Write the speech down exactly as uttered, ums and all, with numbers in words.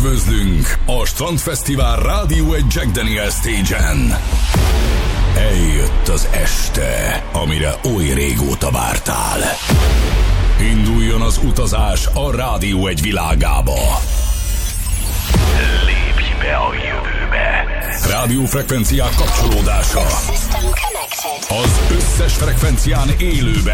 Üdvözlünk a Strandfesztivál Rádió egy Jack Daniel's Stage-en. Eljött az este, amire oly régóta vártál. Induljon az utazás a Rádió egy világába. Lépj be a jövőbe. Rádiófrekvenciák kapcsolódása. Az összes frekvencián élőben.